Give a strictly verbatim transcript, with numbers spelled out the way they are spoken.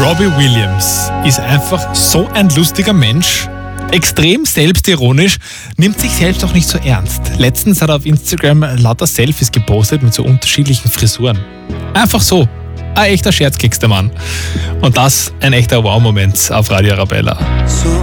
Robbie Williams ist einfach so ein lustiger Mensch, extrem selbstironisch, nimmt sich selbst auch nicht so ernst. Letztens hat er auf Instagram lauter Selfies gepostet mit so unterschiedlichen Frisuren. Einfach so. Ein echter Scherzkeks, der Mann. Und das ein echter Wow-Moment auf Radio Arabella. So